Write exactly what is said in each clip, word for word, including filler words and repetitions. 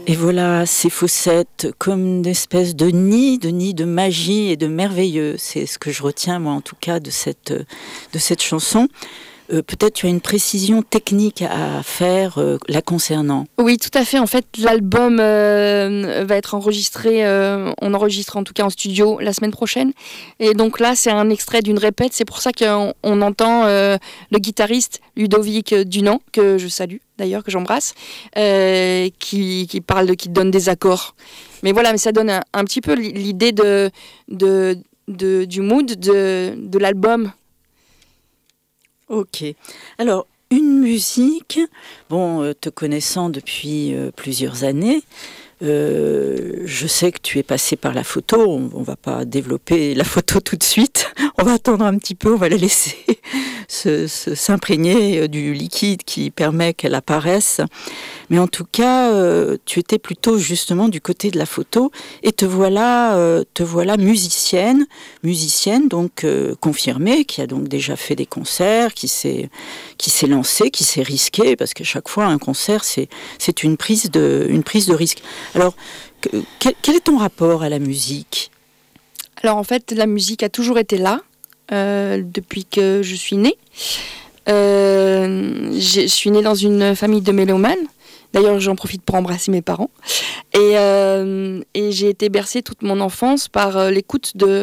Et voilà, ces fossettes comme une espèce de nid, de nid de magie et de merveilleux. C'est ce que je retiens, moi, en tout cas, de cette, de cette chanson. Euh, peut-être tu as une précision technique à faire euh, la concernant. Oui, tout à fait. En fait, l'album euh, va être enregistré, euh, on enregistre en tout cas en studio la semaine prochaine. Et donc là, c'est un extrait d'une répète. C'est pour ça qu'on on entend euh, le guitariste Ludovic Dunant, que je salue d'ailleurs, que j'embrasse, euh, qui, qui parle, de, qui donne des accords. Mais voilà, mais ça donne un, un petit peu l'idée de, de, de, du mood de, de l'album. Ok. Alors, une musique, bon, euh, te connaissant depuis euh, plusieurs années, euh, je sais que tu es passé par la photo. On ne va pas développer la photo tout de suite. On va attendre un petit peu, on va la laisser se, se, s'imprégner du liquide qui permet qu'elle apparaisse. Mais en tout cas, euh, tu étais plutôt justement du côté de la photo et te voilà, euh, te voilà musicienne, musicienne donc euh, confirmée, qui a donc déjà fait des concerts, qui s'est, qui s'est lancée, qui s'est risquée, parce que chaque fois un concert c'est, c'est une prise de, une prise de risque. Alors, que, quel, quel est ton rapport à la musique ? Alors en fait, la musique a toujours été là euh, depuis que je suis née. Euh, je suis née dans une famille de mélomanes. D'ailleurs, j'en profite pour embrasser mes parents. Et, euh, et j'ai été bercée toute mon enfance par euh, l'écoute de,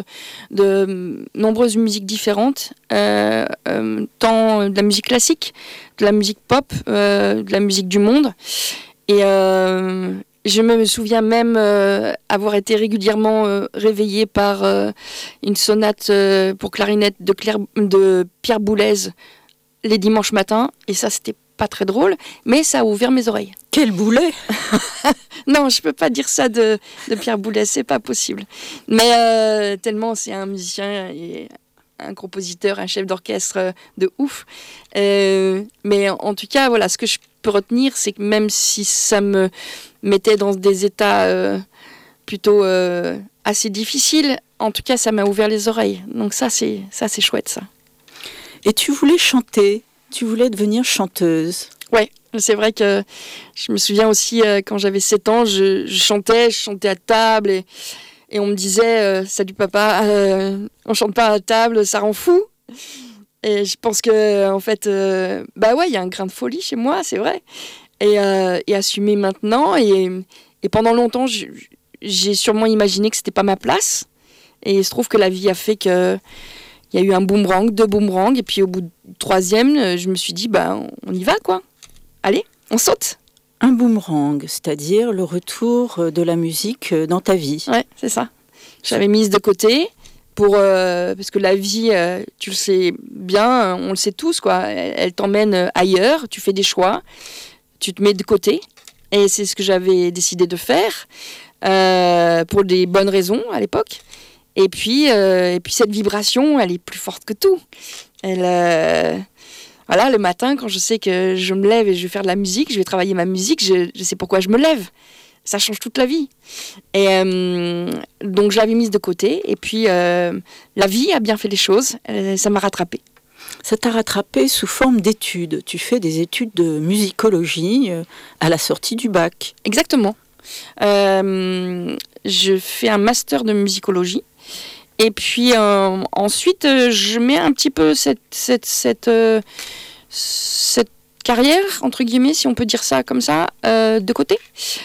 de nombreuses musiques différentes, euh, euh, tant de la musique classique, de la musique pop, euh, de la musique du monde. Et euh, je me souviens même euh, avoir été régulièrement euh, réveillée par euh, une sonate euh, pour clarinette de, Claire, de Pierre Boulez les dimanches matins. Et ça, c'était pas très drôle, mais ça a ouvert mes oreilles. Quel boulet! Non, je peux pas dire ça de, de Pierre Boulez, c'est pas possible. Mais euh, tellement c'est un musicien et un compositeur, un chef d'orchestre de ouf. Euh, mais en, en tout cas, voilà, ce que je peux retenir, c'est que même si ça me mettait dans des états euh, plutôt euh, assez difficiles, en tout cas, ça m'a ouvert les oreilles. Donc ça, c'est ça, c'est chouette, ça. Et tu voulais chanter? Tu voulais devenir chanteuse? Ouais, c'est vrai que je me souviens aussi euh, quand j'avais sept ans, je, je chantais, je chantais à table et, et on me disait euh, salut papa, euh, on chante pas à table, ça rend fou. Et je pense que en fait, euh, bah ouais, il y a un grain de folie chez moi, c'est vrai. Et, euh, et assumer maintenant. Et, et pendant longtemps, je, j'ai sûrement imaginé que c'était pas ma place. Et il se trouve que la vie a fait que il y a eu un boomerang, deux boomerangs, et puis au bout du troisième, je me suis dit, bah, on y va, quoi. Allez, on saute. Un boomerang, c'est-à-dire le retour de la musique dans ta vie. Ouais, c'est ça. J'avais mise de côté, pour, euh, parce que la vie, euh, tu le sais bien, on le sait tous, quoi. Elle, elle t'emmène ailleurs, tu fais des choix, tu te mets de côté, et c'est ce que j'avais décidé de faire, euh, pour des bonnes raisons à l'époque. Et puis, euh, et puis cette vibration, elle est plus forte que tout. Elle, euh, voilà, le matin, quand je sais que je me lève et je vais faire de la musique, je vais travailler ma musique, je, je sais pourquoi je me lève. Ça change toute la vie. Et euh, donc, je l'avais mise de côté. Et puis, euh, la vie a bien fait les choses. Elle, ça m'a rattrapée. Ça t'a rattrapée sous forme d'études. Tu fais des études de musicologie à la sortie du bac. Exactement. Euh, je fais un master de musicologie. Et puis euh, ensuite, euh, je mets un petit peu cette, cette, cette, euh, cette carrière, entre guillemets, si on peut dire ça comme ça, euh, de côté,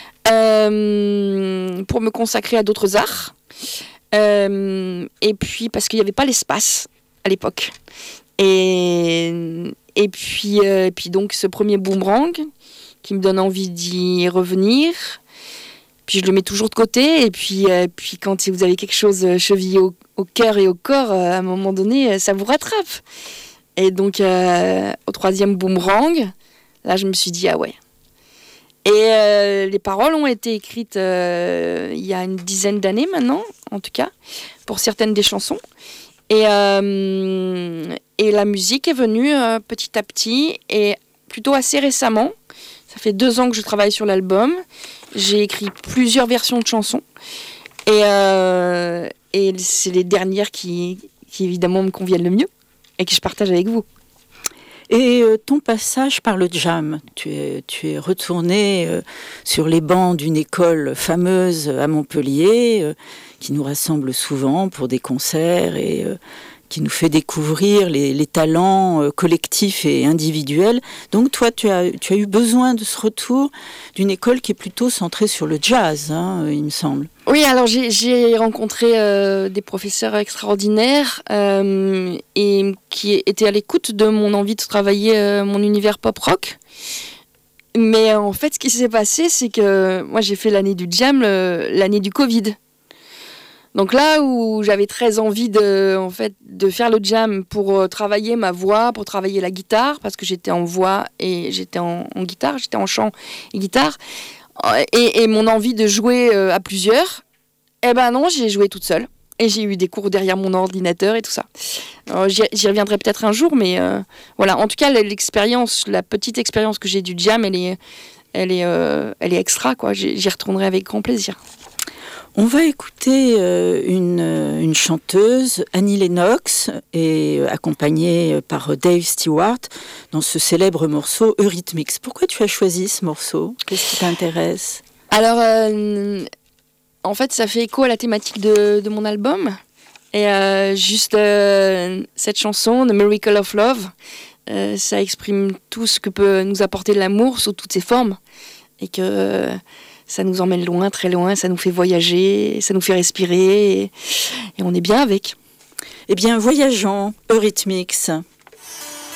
euh, pour me consacrer à d'autres arts. Euh, et puis, parce qu'il n'y avait pas l'espace à l'époque. Et, et, puis, euh, et puis donc, ce premier boomerang qui me donne envie d'y revenir. Puis je le mets toujours de côté, et puis, euh, puis quand vous avez quelque chose chevillé au, au cœur et au corps, euh, à un moment donné, ça vous rattrape. Et donc, euh, au troisième boomerang, là, je me suis dit, ah ouais. Et euh, les paroles ont été écrites euh, il y a une dizaine d'années maintenant, en tout cas, pour certaines des chansons. Et, euh, et la musique est venue euh, petit à petit, et plutôt assez récemment. Ça fait deux ans que je travaille sur l'album. J'ai écrit plusieurs versions de chansons. Et, euh, et c'est les dernières qui, qui, évidemment, me conviennent le mieux et que je partage avec vous. Et euh, ton passage par le jam, tu es, tu es retourné euh, sur les bancs d'une école fameuse à Montpellier, euh, qui nous rassemble souvent pour des concerts et euh, qui nous fait découvrir les, les talents euh, collectifs et individuels. Donc toi, tu as, tu as eu besoin de ce retour d'une école qui est plutôt centrée sur le jazz, hein, il me semble. Oui, alors j'ai, j'ai rencontré euh, des professeurs extraordinaires euh, et qui étaient à l'écoute de mon envie de travailler euh, mon univers pop-rock. Mais en fait, ce qui s'est passé, c'est que moi, j'ai fait l'année du jam, le, l'année du Covid. Donc là où j'avais très envie de, en fait, de faire le jam pour euh, travailler ma voix, pour travailler la guitare, parce que j'étais en voix et j'étais en, en guitare, j'étais en chant et guitare, et, et mon envie de jouer euh, à plusieurs, eh ben non, j'ai joué toute seule. Et j'ai eu des cours derrière mon ordinateur et tout ça. Alors, j'y, j'y reviendrai peut-être un jour, mais euh, voilà. En tout cas, l'expérience, la petite expérience que j'ai du jam, elle est, elle est, euh, elle est extra, quoi. J'y, j'y retournerai avec grand plaisir. On va écouter euh, une, une chanteuse, Annie Lennox, et euh, accompagnée par Dave Stewart, dans ce célèbre morceau Eurythmics. Pourquoi tu as choisi ce morceau ? Qu'est-ce qui t'intéresse ? Alors, euh, en fait, ça fait écho à la thématique de, de mon album. Et euh, juste euh, cette chanson, The Miracle of Love, euh, ça exprime tout ce que peut nous apporter l'amour sous toutes ses formes. Et que... Euh, ça nous emmène loin, très loin, ça nous fait voyager, ça nous fait respirer, et, et on est bien avec. Eh bien, voyageons, Eurythmics.